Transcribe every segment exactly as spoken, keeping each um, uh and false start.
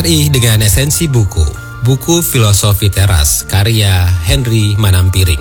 Mari dengan esensi buku, buku Filosofi Teras karya Henry Manampiring.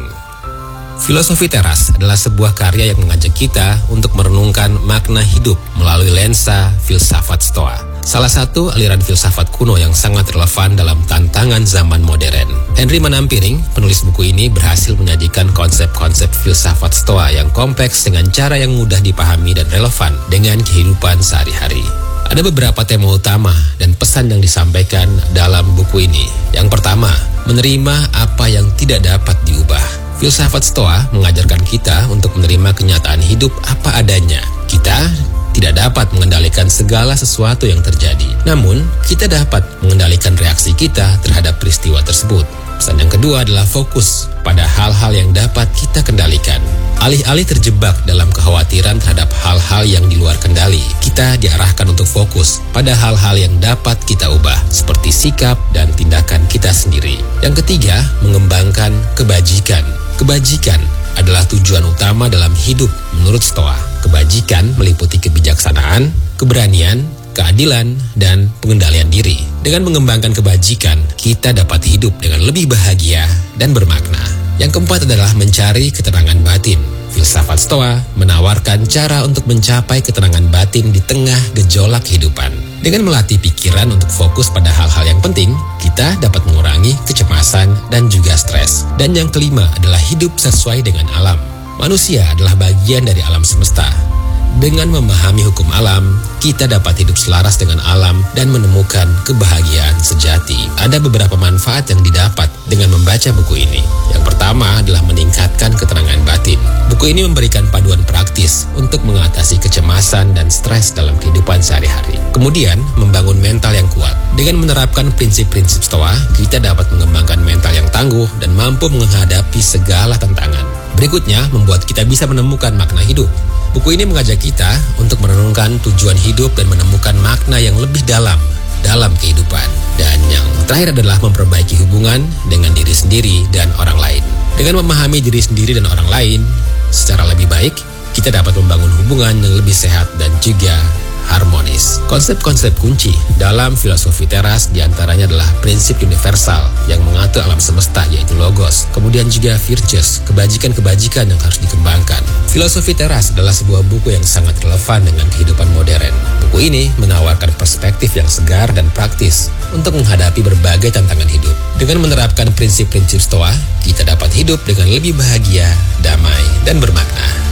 Filosofi Teras adalah sebuah karya yang mengajak kita untuk merenungkan makna hidup melalui lensa filsafat Stoa. Salah satu aliran filsafat kuno yang sangat relevan dalam tantangan zaman modern. Henry Manampiring, penulis buku ini, berhasil menyajikan konsep-konsep filsafat Stoa yang kompleks dengan cara yang mudah dipahami dan relevan dengan kehidupan sehari-hari. Ada beberapa tema utama dan pesan yang disampaikan dalam buku ini. Yang pertama, menerima apa yang tidak dapat diubah. Filsafat Stoa mengajarkan kita untuk menerima kenyataan hidup apa adanya. Kita tidak dapat mengendalikan segala sesuatu yang terjadi. Namun, kita dapat mengendalikan reaksi kita terhadap peristiwa tersebut. Pesan yang kedua adalah fokus pada hal-hal yang dapat kita kendalikan. Alih-alih terjebak dalam kekhawatiran terhadap hal-hal yang di luar kendali, kita diarahkan untuk fokus pada hal-hal yang dapat kita ubah, seperti sikap dan tindakan kita sendiri. Yang ketiga, mengembangkan kebajikan. Kebajikan adalah tujuan utama dalam hidup menurut Stoa. Kebajikan meliputi kebijaksanaan, keberanian, keadilan, dan pengendalian diri. Dengan mengembangkan kebajikan, kita dapat hidup dengan lebih bahagia dan bermakna. Yang keempat adalah mencari ketenangan batin. Filsafat Stoa menawarkan cara untuk mencapai ketenangan batin di tengah gejolak kehidupan. Dengan melatih pikiran untuk fokus pada hal-hal yang penting, kita dapat mengurangi kecemasan dan juga stres. Dan yang kelima adalah hidup sesuai dengan alam. Manusia adalah bagian dari alam semesta. Dengan memahami hukum alam, kita dapat hidup selaras dengan alam dan menemukan kebahagiaan sejati. Ada beberapa manfaat yang didapat dengan membaca buku ini. Yang pertama adalah meningkatkan ketenangan batin. Buku ini memberikan paduan praktis untuk mengatasi kecemasan dan stres dalam kehidupan sehari-hari. Kemudian, membangun mental yang kuat. Dengan menerapkan prinsip-prinsip Stoa, kita dapat mengembangkan mental yang tangguh dan mampu menghadapi segala tantangan. Berikutnya, membuat kita bisa menemukan makna hidup. Buku ini mengajak kita untuk merenungkan tujuan hidup dan menemukan makna yang lebih dalam dalam kehidupan. Dan yang terakhir adalah memperbaiki hubungan dengan diri sendiri dan orang lain. Dengan memahami diri sendiri dan orang lain secara lebih baik, kita dapat membangun hubungan yang lebih sehat dan juga harmonis. Konsep-konsep kunci dalam filosofi teras diantaranya adalah prinsip universal yang mengatur alam semesta, yaitu logos. Kemudian juga virtues, kebajikan-kebajikan yang harus dikembangkan. Filosofi teras adalah sebuah buku yang sangat relevan dengan kehidupan modern. Buku ini menawarkan perspektif yang segar dan praktis untuk menghadapi berbagai tantangan hidup. Dengan menerapkan prinsip-prinsip Stoa, kita dapat hidup dengan lebih bahagia, damai, dan bermakna.